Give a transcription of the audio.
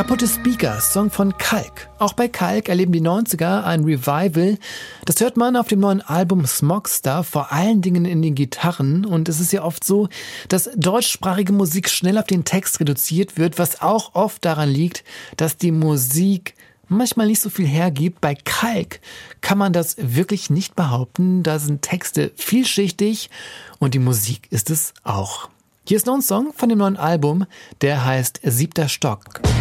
Kaputte Speaker, Song von Kalk. Auch bei Kalk erleben die 90er ein Revival. Das hört man auf dem neuen Album Smogstar, vor allen Dingen in den Gitarren. Und es ist ja oft so, dass deutschsprachige Musik schnell auf den Text reduziert wird, was auch oft daran liegt, dass die Musik manchmal nicht so viel hergibt. Bei Kalk kann man das wirklich nicht behaupten. Da sind Texte vielschichtig und die Musik ist es auch. Hier ist noch ein Song von dem neuen Album, der heißt Siebter Stock.